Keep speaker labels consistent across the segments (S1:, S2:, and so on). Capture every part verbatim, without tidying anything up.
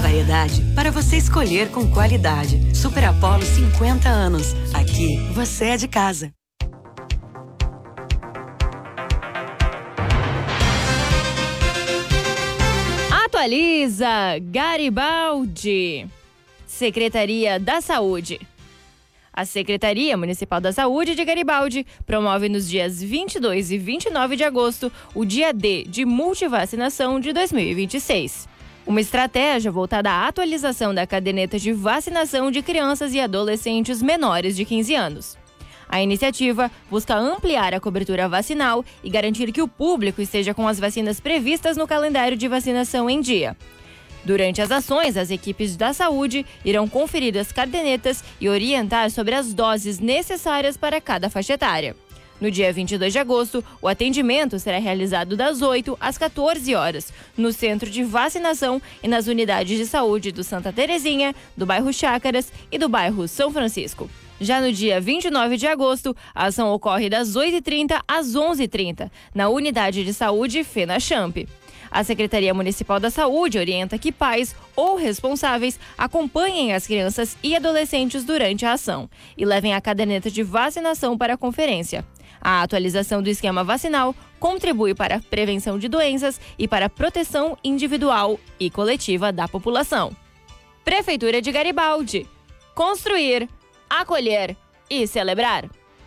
S1: variedade para você escolher com qualidade. Super Apollo cinquenta anos. Aqui você é de casa.
S2: Atualiza Garibaldi. Secretaria da Saúde. A Secretaria Municipal da Saúde de Garibaldi promove nos dias vinte e dois e vinte e nove de agosto o Dia D de Multivacinação de dois mil e vinte e seis. Uma estratégia voltada à atualização da caderneta de vacinação de crianças e adolescentes menores de quinze anos. A iniciativa busca ampliar a cobertura vacinal e garantir que o público esteja com as vacinas previstas no calendário de vacinação em dia. Durante as ações, as equipes da saúde irão conferir as cadernetas e orientar sobre as doses necessárias para cada faixa etária. No dia vinte e dois de agosto, o atendimento será realizado das oito às quatorze horas, no Centro de Vacinação e nas unidades de saúde do Santa Terezinha, do bairro Chácaras e do bairro São Francisco. Já no dia vinte e nove de agosto, a ação ocorre das oito e trinta às onze e trinta, na Unidade de Saúde FENACHAMP. A Secretaria Municipal da Saúde orienta que pais ou responsáveis acompanhem as crianças e adolescentes durante a ação e levem a caderneta de vacinação para a conferência. A atualização do esquema vacinal contribui para a prevenção de doenças e para a proteção individual e coletiva da população. Prefeitura de Garibaldi. Construir, acolher e celebrar.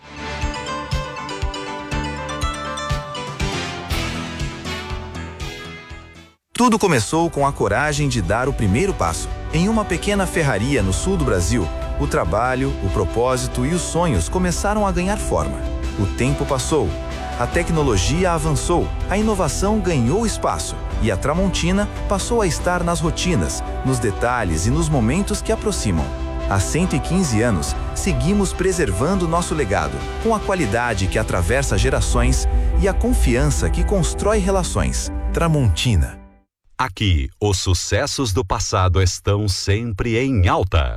S3: Tudo começou com a coragem de dar o primeiro passo. Em uma pequena ferraria no sul do Brasil, o trabalho, o propósito e os sonhos começaram a ganhar forma. O tempo passou, a tecnologia avançou, a inovação ganhou espaço e a Tramontina passou a estar nas rotinas, nos detalhes e nos momentos que aproximam. Há cento e quinze anos, seguimos preservando nosso legado, com a qualidade que atravessa gerações e a confiança que constrói relações. Tramontina.
S4: Aqui, os sucessos do passado estão sempre em alta.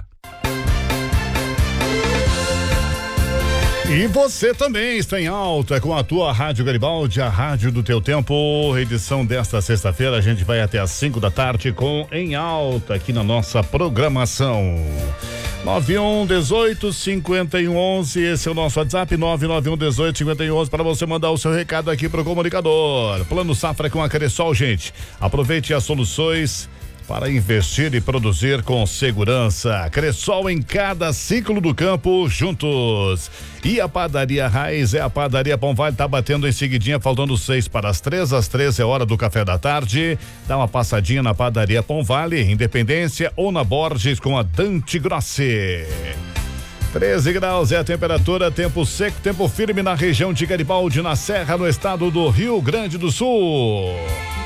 S5: E você também está em alta com a tua Rádio Garibaldi, a rádio do teu tempo. Edição desta sexta-feira, a gente vai até às cinco da tarde com Em Alta aqui na nossa programação. nove um dezoito cinquenta e um onze, esse é o nosso WhatsApp, nove nove um dezoito cinquenta e um onze, para você mandar o seu recado aqui pro comunicador. Plano Safra com a Cressol, gente. Aproveite as soluções para investir e produzir com segurança. Cressol em cada ciclo do campo, juntos. E a Padaria Raiz é a Padaria Pão Vale, tá batendo em seguidinha, faltando seis para as três, às três é hora do café da tarde. Dá uma passadinha na Padaria Pão Vale, Independência ou na Borges com a Dante Grossi. treze graus é a temperatura, tempo seco, tempo firme na região de Garibaldi, na Serra, no estado do Rio Grande do Sul.